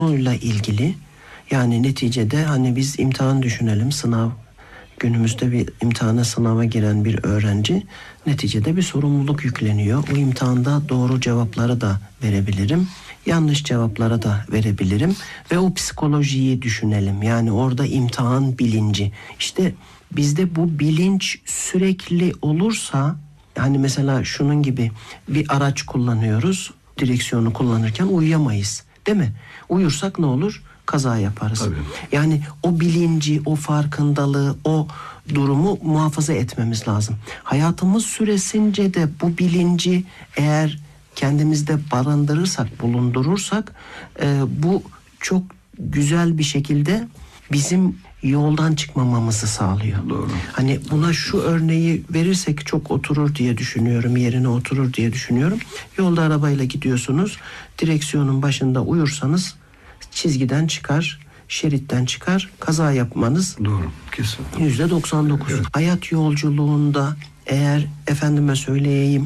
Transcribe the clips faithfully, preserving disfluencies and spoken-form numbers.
Bununla ilgili, yani neticede hani biz imtihan düşünelim, sınav, günümüzde bir imtihana, sınava giren bir öğrenci neticede bir sorumluluk yükleniyor. O imtihanda doğru cevapları da verebilirim, yanlış cevaplara da verebilirim ve o psikolojiyi düşünelim. Yani orada imtihan bilinci. İşte bizde bu bilinç sürekli olursa, hani mesela şunun gibi, bir araç kullanıyoruz, direksiyonu kullanırken uyuyamayız, değil mi? Uyursak ne olur? Kaza yaparız. Tabii. Yani o bilinci, o farkındalığı, o durumu muhafaza etmemiz lazım. Hayatımız süresince de bu bilinci eğer kendimizde barındırırsak, bulundurursak, e, bu çok güzel bir şekilde bizim yoldan çıkmamamızı sağlıyor. Doğru. Hani buna şu örneği verirsek çok oturur diye düşünüyorum, yerine oturur diye düşünüyorum. Yolda arabayla gidiyorsunuz, direksiyonun başında uyursanız çizgiden çıkar, şeritten çıkar, kaza yapmanız Doğru, kesin. yüzde doksan dokuz. Evet. Hayat yolculuğunda eğer efendime söyleyeyim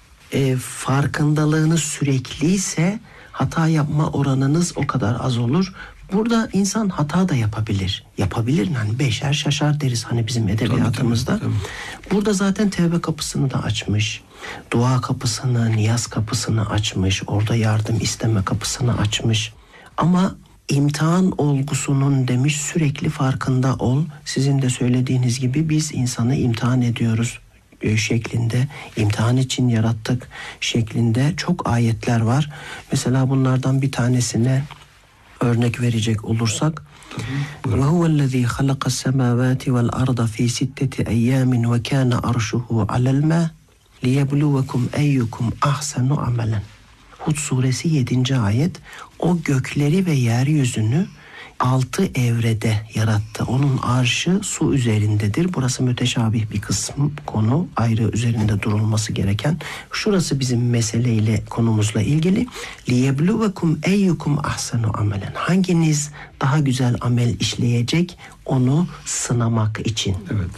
e, farkındalığınız sürekliyse hata yapma oranınız o kadar az olur. Burada insan hata da yapabilir. Yapabilir, hani beşer şaşar deriz hani bizim edebiyatımızda. Tabii, tabii, tabii. Burada zaten tevbe kapısını da açmış. Dua kapısını, niyaz kapısını açmış. Orada yardım isteme kapısını açmış. Ama imtihan olgusunun demiş sürekli farkında ol. Sizin de söylediğiniz gibi biz insanı imtihan ediyoruz şeklinde, imtihan için yarattık şeklinde çok ayetler var. Mesela bunlardan bir tanesine örnek verecek olursak, ve huvellezî halakas semâvâti vel arda fî sitteti eyyâmin ve kâne arşuhu alel mâ liyebluvekum eyyukum ahsenu amelen. Hud suresi yedinci ayet. O gökleri ve yeryüzünü altı evrede yarattı. Onun arşı su üzerindedir. Burası müteşabih bir kısım, konu ayrı üzerinde durulması gereken. Şurası bizim meseleyle, konumuzla ilgili. Liyebluvekum eyyukum ahsenu amelen. Hanginiz daha güzel amel işleyecek, onu sınamak için. Evet.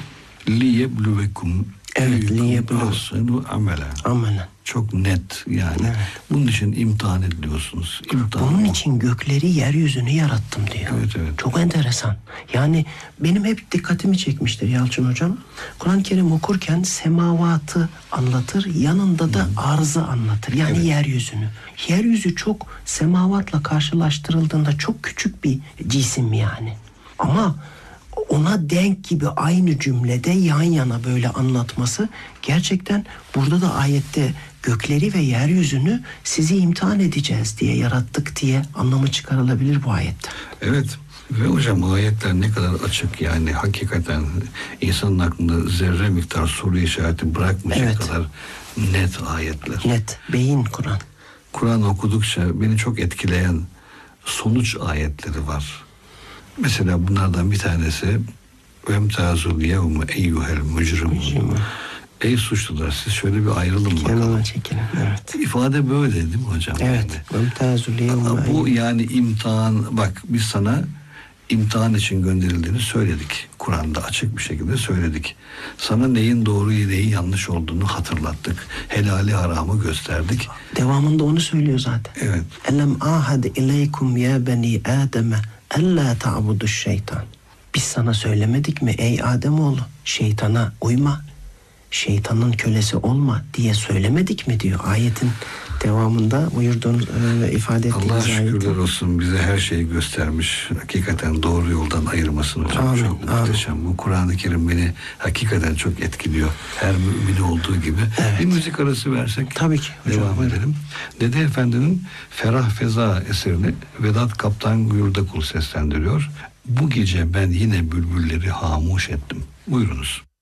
Liyebluvekum Evet, liyeblu. ahsenu amelen. Amelen. Çok net yani. Evet. Bunun için imtihan ediliyorsunuz. İmtihan Bunun o. için gökleri yeryüzünü yarattım diyor. Evet, evet. Çok enteresan. Yani benim hep dikkatimi çekmiştir Yalçın Hocam. Kur'an-ı Kerim okurken semavatı anlatır, yanında da arzı anlatır. Yani Evet. yeryüzünü. Yeryüzü çok semavatla karşılaştırıldığında çok küçük bir cisim yani. Ama ona denk gibi aynı cümlede yan yana böyle anlatması, gerçekten burada da ayette gökleri ve yeryüzünü sizi imtihan edeceğiz diye yarattık diye anlamı çıkarılabilir bu ayette. Evet. Ve hocam ayetler ne kadar açık, yani hakikaten insanın aklında zerre miktar soru işareti bırakmayacak Evet. kadar net ayetler. Net, beyin Kur'an. Kur'an okudukça beni çok etkileyen sonuç ayetleri var. Mesela bunlardan bir tanesi Vemtazul yevme eyyuhel mücrimun. Ey suçlular, siz şöyle bir ayrılın bakalım. Kenara çekilin, evet. İfade böyle değil mi hocam? Evet. Mümtazul yevme Yani. Bu eyyuhel- yani imtihan, bak biz sana imtihan için gönderildiğini söyledik. Kur'an'da açık bir şekilde söyledik. Sana neyin doğru neyin yanlış olduğunu hatırlattık. Helali haramı gösterdik. Devamında onu söylüyor zaten. Evet. Elem ahad ileykum ya beni Adem'e ella ta'budu şeytan. Biz sana söylemedik mi ey Ademoğlu, şeytana uyma, şeytanın kölesi olma diye söylemedik mi diyor ayetin devamında buyurduğunuz e, ifade ettiğiniz Allah ayette. şükürler olsun, bize her şeyi göstermiş. Hakikaten doğru yoldan ayırmasın hocam. Amin, Çok muhteşem. Bu Kur'an-ı Kerim beni hakikaten çok etkiliyor. Her mümin olduğu gibi. Evet. Bir müzik arası versek Tabii ki hocam, devam buyurun. edelim. Dede Efendi'nin Ferah Feza eserini Vedat Kaptan Yurdakul seslendiriyor. Bu gece ben yine bülbülleri hamuş ettim. Buyurunuz.